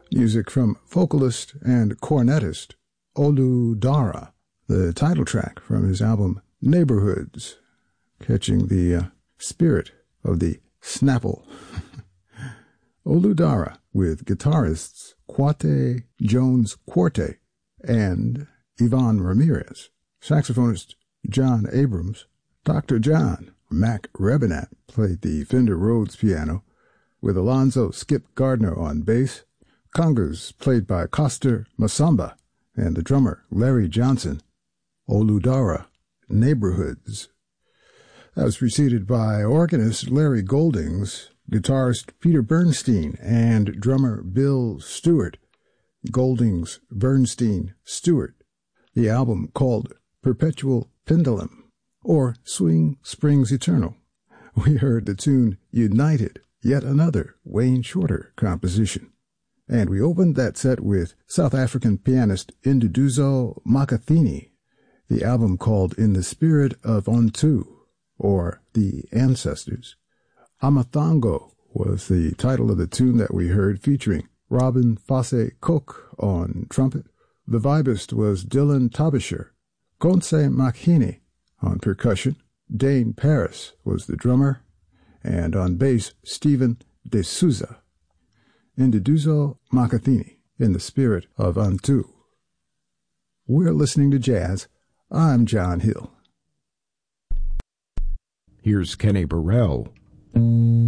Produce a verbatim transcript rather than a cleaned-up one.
Music from vocalist and cornetist Oludara, the title track from his album Neighborhoods, catching the uh, spirit of the Snapple. Oludara with guitarists Quate Jones Quarte and Ivan Ramirez, saxophonist John Abrams, Doctor John Mac Rebenat played the Fender Rhodes piano, with Alonzo Skip Gardner on bass, congas played by Coster Masamba, and the drummer Larry Johnson. Oludara, Neighborhoods. That was preceded by organist Larry Goldings, guitarist Peter Bernstein, and drummer Bill Stewart. Goldings, Bernstein, Stewart. The album called Perpetual Pendulum, or Swing Springs Eternal. We heard the tune United, yet another Wayne Shorter composition. And we opened that set with South African pianist Induduzo Makathini, the album called In the Spirit of Untu, or The Ancestors. Amathango was the title of the tune that we heard, featuring Robin Fosse Cook on trumpet. The vibist was Dylan Tabisher. Konse Makhini on percussion. Dane Paris was the drummer. And on bass, Stephen De Souza. Induduzo Makathini, In the Spirit of Untu. We're listening to jazz. I'm John Hill. Here's Kenny Burrell.